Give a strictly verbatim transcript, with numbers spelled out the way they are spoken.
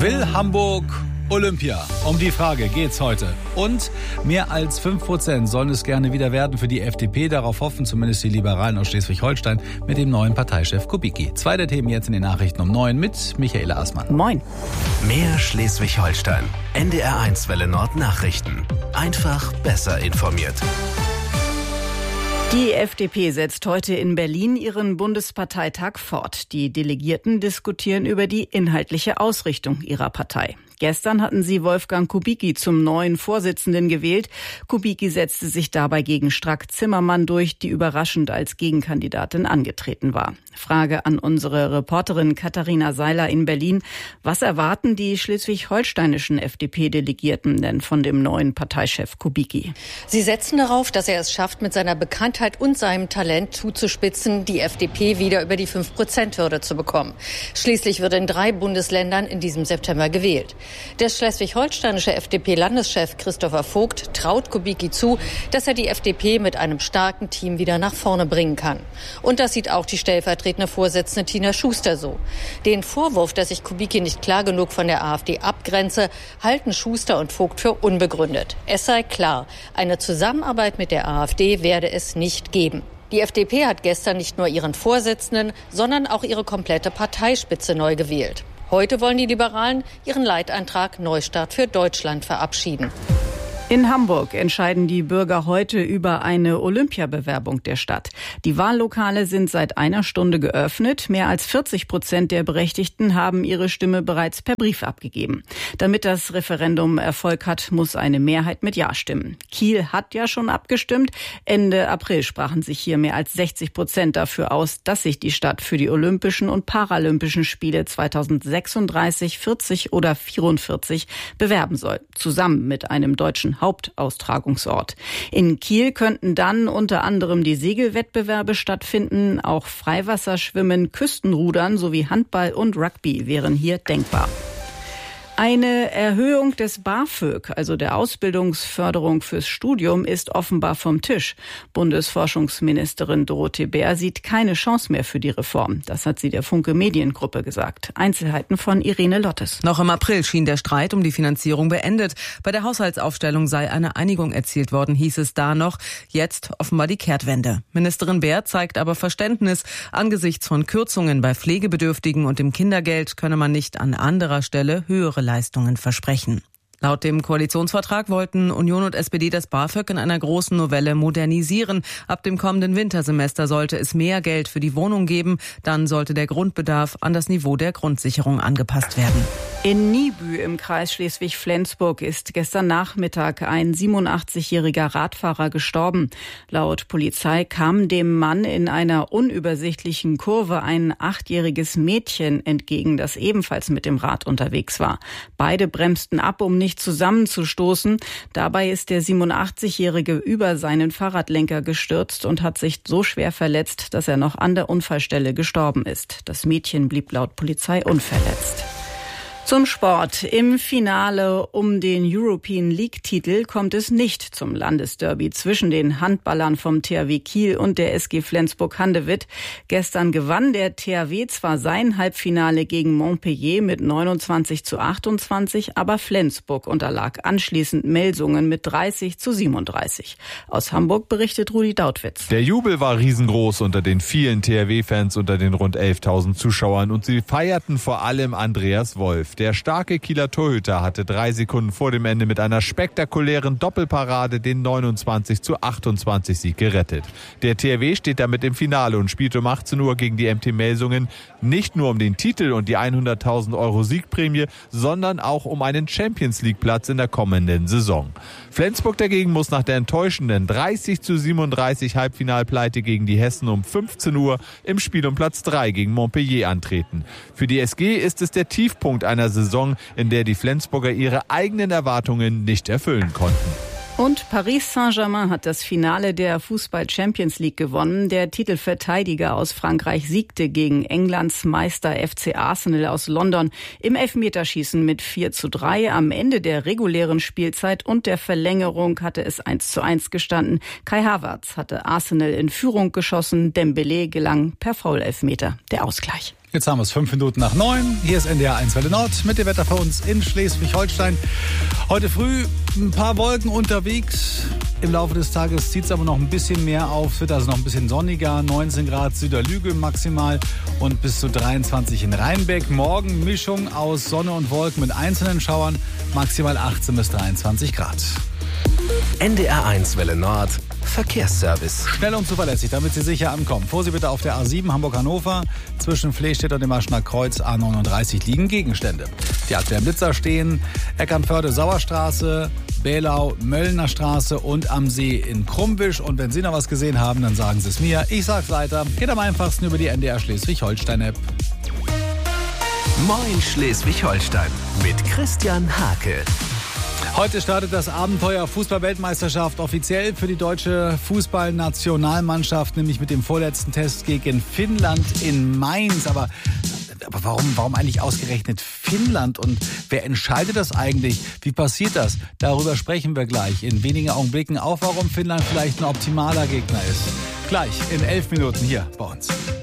Will Hamburg Olympia? Um die Frage geht's heute. Und mehr als fünf Prozent sollen es gerne wieder werden für die F D P. Darauf hoffen zumindest die Liberalen aus Schleswig-Holstein mit dem neuen Parteichef Kubicki. Zwei der Themen jetzt in den Nachrichten um neun mit Michaela Aßmann. Moin. Mehr Schleswig-Holstein. N D R eins Welle Nord Nachrichten. Einfach besser informiert. Die F D P setzt heute in Berlin ihren Bundesparteitag fort. Die Delegierten diskutieren über die inhaltliche Ausrichtung ihrer Partei. Gestern hatten sie Wolfgang Kubicki zum neuen Vorsitzenden gewählt. Kubicki setzte sich dabei gegen Strack-Zimmermann durch, die überraschend als Gegenkandidatin angetreten war. Frage an unsere Reporterin Katharina Seiler in Berlin. Was erwarten die schleswig-holsteinischen F D P-Delegierten denn von dem neuen Parteichef Kubicki? Sie setzen darauf, dass er es schafft, mit seiner Bekanntheit und seinem Talent zuzuspitzen, die F D P wieder über die fünf Prozent Hürde zu bekommen. Schließlich wird in drei Bundesländern in diesem September gewählt. Der schleswig-holsteinische F D P-Landeschef Christopher Vogt traut Kubicki zu, dass er die F D P mit einem starken Team wieder nach vorne bringen kann. Und das sieht auch die stellvertretende Vorsitzende Tina Schuster so. Den Vorwurf, dass sich Kubicki nicht klar genug von der AfD abgrenze, halten Schuster und Vogt für unbegründet. Es sei klar, eine Zusammenarbeit mit der AfD werde es nicht geben. Die F D P hat gestern nicht nur ihren Vorsitzenden, sondern auch ihre komplette Parteispitze neu gewählt. Heute wollen die Liberalen ihren Leitantrag Neustart für Deutschland verabschieden. In Hamburg entscheiden die Bürger heute über eine Olympiabewerbung der Stadt. Die Wahllokale sind seit einer Stunde geöffnet. Mehr als vierzig Prozent der Berechtigten haben ihre Stimme bereits per Brief abgegeben. Damit das Referendum Erfolg hat, muss eine Mehrheit mit Ja stimmen. Kiel hat ja schon abgestimmt. Ende April sprachen sich hier mehr als sechzig Prozent dafür aus, dass sich die Stadt für die Olympischen und Paralympischen Spiele zweitausendsechsunddreißig, vierzig oder vierundvierzig bewerben soll. Zusammen mit einem deutschen Hauptaustragungsort. In Kiel könnten dann unter anderem die Segelwettbewerbe stattfinden. Auch Freiwasserschwimmen, Küstenrudern sowie Handball und Rugby wären hier denkbar. Eine Erhöhung des BAföG, also der Ausbildungsförderung fürs Studium, ist offenbar vom Tisch. Bundesforschungsministerin Dorothee Bär sieht keine Chance mehr für die Reform. Das hat sie der Funke Mediengruppe gesagt. Einzelheiten von Irene Lottes. Noch im April schien der Streit um die Finanzierung beendet. Bei der Haushaltsaufstellung sei eine Einigung erzielt worden, hieß es da noch. Jetzt offenbar die Kehrtwende. Ministerin Bär zeigt aber Verständnis. Angesichts von Kürzungen bei Pflegebedürftigen und dem Kindergeld könne man nicht an anderer Stelle höhere Leistungen versprechen. Laut dem Koalitionsvertrag wollten Union und S P D das BAföG in einer großen Novelle modernisieren. Ab dem kommenden Wintersemester sollte es mehr Geld für die Wohnung geben. Dann sollte der Grundbedarf an das Niveau der Grundsicherung angepasst werden. In Niebü im Kreis Schleswig-Flensburg ist gestern Nachmittag ein siebenundachtzigjähriger Radfahrer gestorben. Laut Polizei kam dem Mann in einer unübersichtlichen Kurve ein achtjähriges Mädchen entgegen, das ebenfalls mit dem Rad unterwegs war. Beide bremsten ab, um nicht zusammenzustoßen. Dabei ist der siebenundachtzigjährige über seinen Fahrradlenker gestürzt und hat sich so schwer verletzt, dass er noch an der Unfallstelle gestorben ist. Das Mädchen blieb laut Polizei unverletzt. Zum Sport. Im Finale um den European League-Titel kommt es nicht zum Landesderby zwischen den Handballern vom T H W Kiel und der S G Flensburg-Handewitt. Gestern gewann der T H W zwar sein Halbfinale gegen Montpellier mit neunundzwanzig zu achtundzwanzig, aber Flensburg unterlag anschließend Melsungen mit dreißig zu siebenunddreißig. Aus Hamburg berichtet Rudi Dautwitz. Der Jubel war riesengroß unter den vielen T H W-Fans, unter den rund elftausend Zuschauern, und sie feierten vor allem Andreas Wolf. Der starke Kieler Torhüter hatte drei Sekunden vor dem Ende mit einer spektakulären Doppelparade den neunundzwanzig zu achtundzwanzig Sieg gerettet. Der T H W steht damit im Finale und spielt um achtzehn Uhr gegen die M T Melsungen nicht nur um den Titel und die hunderttausend Euro Siegprämie, sondern auch um einen Champions-League-Platz in der kommenden Saison. Flensburg dagegen muss nach der enttäuschenden dreißig zu siebenunddreißig Halbfinalpleite gegen die Hessen um fünfzehn Uhr im Spiel um Platz drei gegen Montpellier antreten. Für die S G ist es der Tiefpunkt einer Saison, in der die Flensburger ihre eigenen Erwartungen nicht erfüllen konnten. Und Paris Saint-Germain hat das Finale der Fußball-Champions League gewonnen. Der Titelverteidiger aus Frankreich siegte gegen Englands Meister F C Arsenal aus London im Elfmeterschießen mit vier zu drei. Am Ende der regulären Spielzeit und der Verlängerung hatte es eins zu eins gestanden. Kai Havertz hatte Arsenal in Führung geschossen. Dembélé gelang per Foul-Elfmeter der Ausgleich. Jetzt haben wir es fünf Minuten nach neun. Hier ist N D R eins Welle Nord mit dem Wetter für uns in Schleswig-Holstein. Heute früh ein paar Wolken unterwegs. Im Laufe des Tages zieht es aber noch ein bisschen mehr auf. Es wird also noch ein bisschen sonniger. neunzehn Grad Süderlüge maximal und bis zu dreiundzwanzig in Rheinbeck. Morgen Mischung aus Sonne und Wolken mit einzelnen Schauern. Maximal achtzehn bis dreiundzwanzig Grad. N D R eins Welle Nord Verkehrsservice. Schnell und zuverlässig, damit Sie sicher ankommen. Vorsicht bitte auf der A sieben Hamburg-Hannover. Zwischen Flehstedt und dem Aschener Kreuz A neununddreißig liegen Gegenstände. Die aktuellen Blitzer stehen Eckernförde-Sauerstraße, Behlau, Möllner Straße und am See in Krummwisch. Und wenn Sie noch was gesehen haben, dann sagen Sie es mir. Ich sag's weiter. Geht am einfachsten über die N D R Schleswig-Holstein-App. Moin Schleswig-Holstein mit Christian Hake. Heute startet das Abenteuer Fußball-Weltmeisterschaft offiziell für die deutsche Fußballnationalmannschaft, nämlich mit dem vorletzten Test gegen Finnland in Mainz. Aber, aber warum, warum eigentlich ausgerechnet Finnland? Und wer entscheidet das eigentlich? Wie passiert das? Darüber sprechen wir gleich in wenigen Augenblicken. Auch warum Finnland vielleicht ein optimaler Gegner ist. Gleich in elf Minuten hier bei uns.